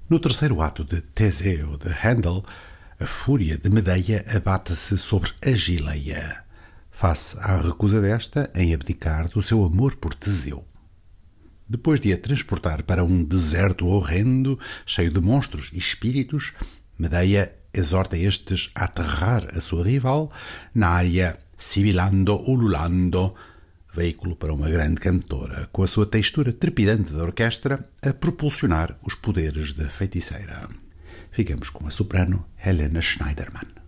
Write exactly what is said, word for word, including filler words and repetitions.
No terceiro ato de Teseu de Handel, a fúria de Medeia abate-se sobre Agileia, face à recusa desta em abdicar do seu amor por Teseu. Depois de a transportar para um deserto horrendo, cheio de monstros e espíritos, Medeia exorta estes a aterrar a sua rival na área Sibilando Ululando, veículo para uma grande cantora, com a sua textura trepidante da orquestra a propulsionar os poderes da feiticeira. Ficamos com a soprano Helena Schneiderman.